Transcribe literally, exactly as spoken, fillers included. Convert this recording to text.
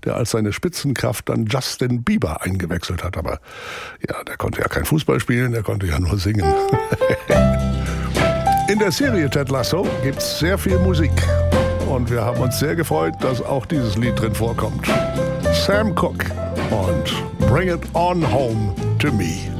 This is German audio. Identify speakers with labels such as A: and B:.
A: der als seine Spitzenkraft dann Justin Bieber eingewechselt hat. Aber ja, der konnte ja kein Fußball spielen, der konnte ja nur singen. In der Serie Ted Lasso gibt's sehr viel Musik. Und wir haben uns sehr gefreut, dass auch dieses Lied drin vorkommt. Sam Cooke und Bring It On Home to Me.